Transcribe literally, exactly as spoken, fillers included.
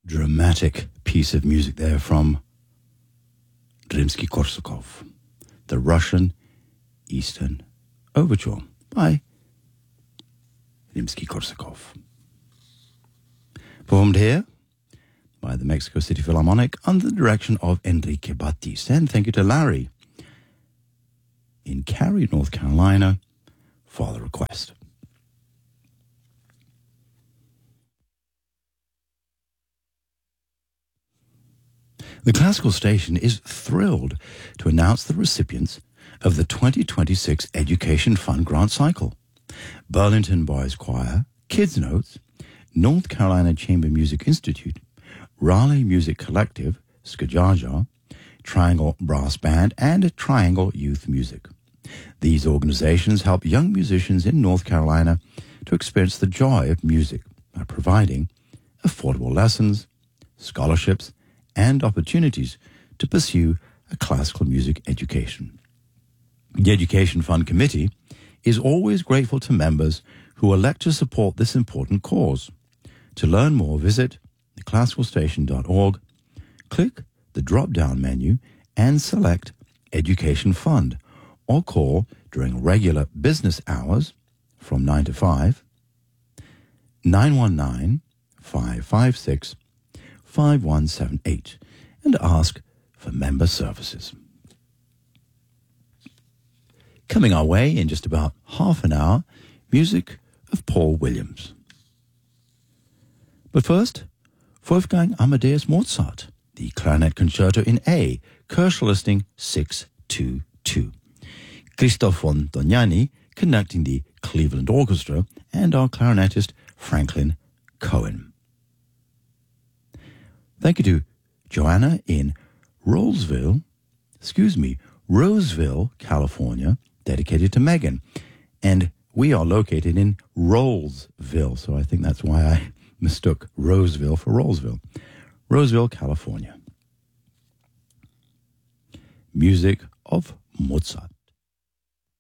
dramatic piece of music there from Rimsky-Korsakov, the Russian Eastern Overture by Rimsky-Korsakov. Performed here by the Mexico City Philharmonic under the direction of Enrique Batiste. And thank you to Larry in Cary, North Carolina, for the request. The Classical Station is thrilled to announce the recipients of the twenty twenty-six Education Fund Grant Cycle. Burlington Boys Choir, Kids Notes, North Carolina Chamber Music Institute, Raleigh Music Collective, Skajaja, Triangle Brass Band, and Triangle Youth Music. These organizations help young musicians in North Carolina to experience the joy of music by providing affordable lessons, scholarships, and opportunities to pursue a classical music education. The Education Fund Committee is always grateful to members who elect to support this important cause. To learn more, visit the classical station dot org, click the drop-down menu, and select Education Fund, or call during regular business hours from nine to five, nine one nine, five five six, five one seven eight, and ask for member services. Coming our way in just about half an hour, music of Paul Williams. But first, Wolfgang Amadeus Mozart, the Clarinet Concerto in A, Koercher Listing six two two. Christoph von Dognani conducting the Cleveland Orchestra, and our clarinetist Franklin Cohen. Thank you to Joanna in Roseville, excuse me, Roseville, California, dedicated to Megan. And we are located in Rollsville, so I think that's why I mistook Roseville for Rollsville. Roseville, California. Music of Mozart.